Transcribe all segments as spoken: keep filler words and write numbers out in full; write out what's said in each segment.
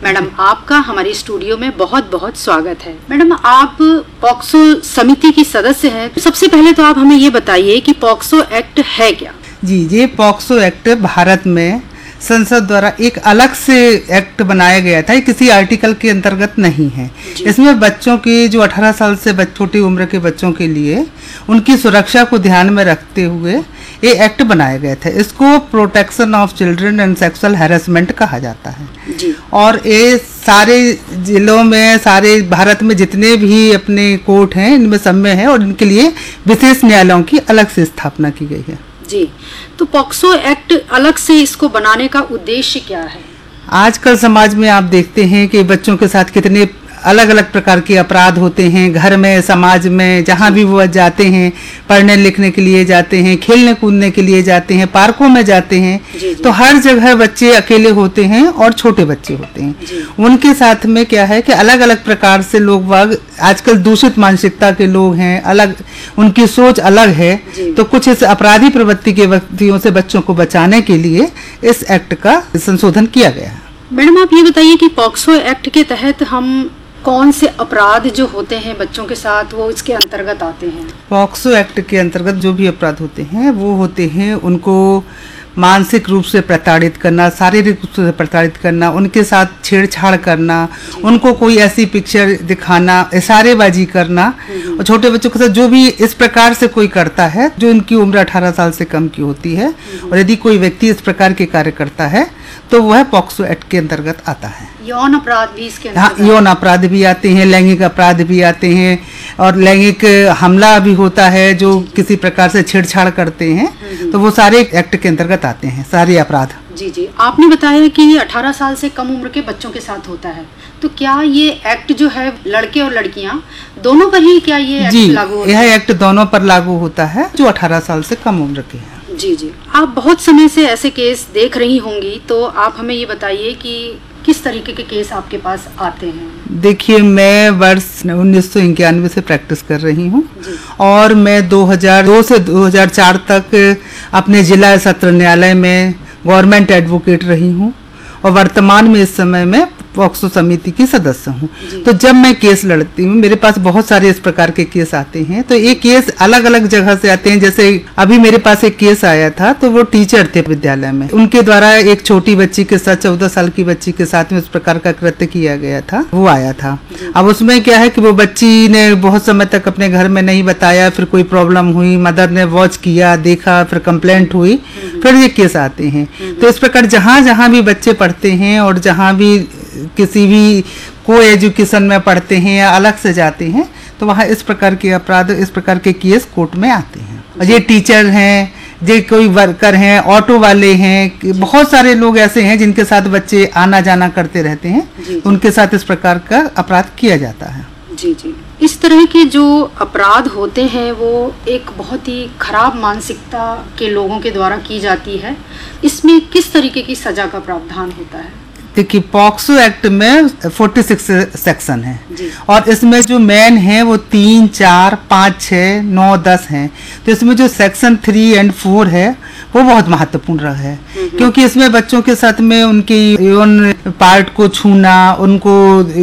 Madam, आपका हमारे studio में बहुत बहुत स्वागत है। मैडम, आप पॉक्सो समिति की सदस्य हैं। सबसे पहले तो आप हमें ये बताइए कि पॉक्सो एक्ट है क्या? जी, ये पॉक्सो एक्ट भारत में संसद द्वारा एक अलग से एक्ट बनाया गया था, किसी आर्टिकल के अंतर्गत नहीं है। इसमें बच्चों की जो अठारह साल से छोटी उम्र के बच्चों के लिए उनकी सुरक्षा को ध्यान में रखते हुए ये एक्ट बनाया गया था। इसको protection of children and sexual harassment कहा जाता है जी। और ये सारे जिलों में, सारे भारत में जितने भी अपने कोर्ट हैं इनमें सब में है और इनके लिए विशेष न्यायालयों की अलग से स्थापना की गई है। जी, तो पॉक्सो एक्ट अलग से इसको बनाने का उद्देश्य क्या है? आजकल समाज में आप देखते हैं कि बच्चों के साथ कितने अलग अलग प्रकार के अपराध होते हैं, घर में, समाज में, जहाँ भी वो जाते हैं, पढ़ने लिखने के लिए जाते हैं, खेलने कूदने के लिए जाते हैं, पार्कों में जाते हैं, जी, जी। तो हर जगह बच्चे अकेले होते हैं और छोटे बच्चे होते हैं। उनके साथ में क्या है कि अलग अलग प्रकार से लोग वाग आजकल दूषित मानसिकता के लोग हैं, अलग उनकी सोच अलग है, तो कुछ इस अपराधी प्रवृत्ति के व्यक्तियों से बच्चों को बचाने के लिए इस एक्ट का संशोधन किया गया है। मैडम, आप ये बताइए कि पॉक्सो एक्ट के तहत हम कौन से अपराध जो होते हैं बच्चों के साथ वो इसके अंतर्गत आते हैं? पॉक्सो एक्ट के अंतर्गत जो भी अपराध होते हैं वो होते हैं उनको मानसिक रूप से प्रताड़ित करना, शारीरिक रूप से प्रताड़ित करना, उनके साथ छेड़छाड़ करना, उनको कोई ऐसी पिक्चर दिखाना, इशारेबाजी करना, और छोटे बच्चों के साथ जो भी इस प्रकार से कोई करता है जो उनकी उम्र अठारह साल से कम की होती है, और यदि कोई व्यक्ति इस प्रकार के कार्य करता है तो वह पॉक्सो एक्ट के अंतर्गत आता है। यौन अपराध भी इसके हाँ, अंतर्गत? यौन अपराध भी आते हैं, लैंगिक अपराध भी आते हैं, और लैंगिक हमला भी होता है जो किसी प्रकार से छेड़छाड़ करते हैं, तो वो सारे एक्ट के अंतर्गत आते हैं, सारे अपराध। जी जी, आपने बताया कि ये अठारह साल से कम उम्र के बच्चों के साथ होता है, तो क्या ये एक्ट जो है लड़के और लड़कियां दोनों पर ही क्या ये एक्ट जी, लागू होता यह है? एक्ट दोनों पर लागू होता है जो अठारह साल से कम उम्र के हैं। जी जी, आप बहुत समय से ऐसे केस देख रही होंगी, तो आप हमें ये बताइए कि किस तरीके के केस आपके पास आते हैं? देखिए, मैं वर्ष उन्नीस सौ इक्यानवे से प्रैक्टिस कर रही हूँ और मैं दो हज़ार दो से दो हज़ार चार तक अपने जिला सत्र न्यायालय में गवर्नमेंट एडवोकेट रही हूँ और वर्तमान में इस समय में पॉक्सो समिति की सदस्य हूँ। तो जब मैं केस लड़ती हूँ, मेरे पास बहुत सारे इस प्रकार के केस आते हैं, तो ये केस अलग अलग जगह से आते हैं। जैसे अभी मेरे पास एक केस आया था, तो वो टीचर थे विद्यालय में, उनके द्वारा एक छोटी बच्ची के साथ, चौदह साल की बच्ची के साथ में इस प्रकार का कृत्य किया गया था, वो आया था। अब उसमें क्या है कि वो बच्ची ने बहुत समय तक अपने घर में नहीं बताया, फिर कोई प्रॉब्लम हुई, मदर ने वॉच किया, देखा, फिर कंप्लेंट हुई, फिर ये केस आते हैं। तो इस प्रकार जहाँ जहाँ भी बच्चे पढ़ते हैं और जहाँ भी किसी भी को एजुकेशन में पढ़ते हैं या अलग से जाते हैं, तो वहाँ इस प्रकार के अपराध, इस प्रकार के केस कोर्ट में आते हैं। और ये टीचर हैं, ये कोई वर्कर हैं, ऑटो वाले हैं, बहुत सारे लोग ऐसे हैं जिनके साथ बच्चे आना जाना करते रहते हैं, जी, जी। उनके साथ इस प्रकार का अपराध किया जाता है। जी जी, इस तरह के जो अपराध होते हैं वो एक बहुत ही खराब मानसिकता के लोगों के द्वारा की जाती है। इसमें किस तरीके की सजा का प्रावधान होता है? देखिए, पॉक्सो एक्ट में छियालीस सेक्शन है जी। और इसमें जो मेन है वो तीन, चार, पाँच, छः, नौ, दस हैं। तो इसमें जो सेक्शन थ्री एंड फोर है वो बहुत महत्वपूर्ण रहा है, क्योंकि इसमें बच्चों के साथ में उनकी यौन पार्ट को छूना, उनको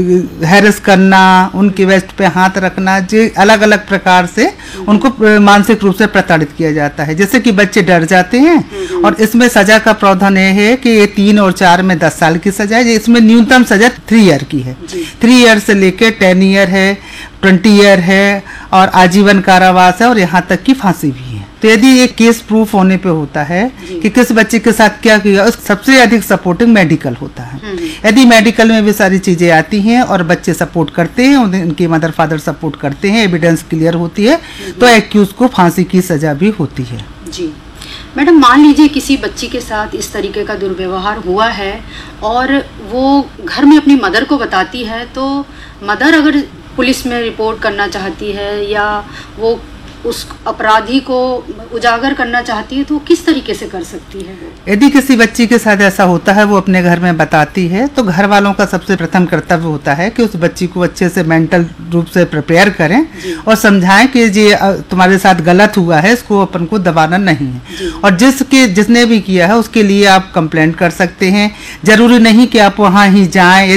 हैरेस करना, उनके वेस्ट पे हाथ रखना, जो अलग अलग प्रकार से उनको मानसिक रूप से प्रताड़ित किया जाता है, जैसे कि बच्चे डर जाते हैं। और इसमें सजा का प्रावधान ये है कि ये तीन और चार में दस साल की सजा है। इसमें न्यूनतम सजा थ्री ईयर की है, थ्री ईयर से लेकर टेन ईयर है, ट्वेंटी ईयर है, और आजीवन कारावास है, और यहाँ तक की फांसी भी है। तो यदि ये केस प्रूफ होने पे होता है कि किस बच्चे के साथ क्या किया, उस सबसे अधिक सपोर्टिंग मेडिकल होता है। यदि मेडिकल में भी सारी चीजें आती हैं और बच्चे सपोर्ट करते हैं, उनके मदर फादर सपोर्ट करते हैं, एविडेंस क्लियर होती है, तो एक्यूज को फांसी की सजा भी होती है। जी मैडम, मान लीजिए किसी बच्ची के साथ इस तरीके का दुर्व्यवहार हुआ है और वो घर में अपनी मदर को बताती है, तो मदर अगर पुलिस में रिपोर्ट करना चाहती है या वो उस अपराधी को उजागर करना चाहती है, तो वो किस तरीके से कर सकती है? यदि किसी बच्ची के साथ ऐसा होता है, वो अपने घर में बताती है, तो घर वालों का सबसे प्रथम कर्तव्य होता है कि उस बच्ची को अच्छे से मेंटल रूप से प्रिपेयर करें और समझाएं कि ये तुम्हारे साथ गलत हुआ है, इसको अपन को दबाना नहीं है। और जिसके जिसने भी किया है उसके लिए आप कंप्लेंट कर सकते हैं। जरूरी नहीं कि आप वहाँ ही जाएं।